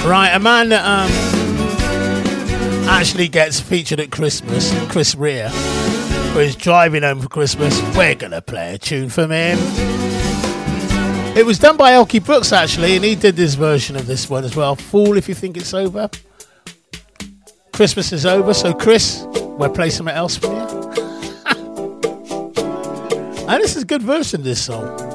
Right, a man that actually gets featured at Christmas, Chris Rea, who is driving home for Christmas. We're gonna play a tune from him. It was done by Elkie Brooks actually, and he did this version of this one as well. Fool if you think it's over. Christmas is over, so Chris, we'll play something else for you. And this is a good version of this song.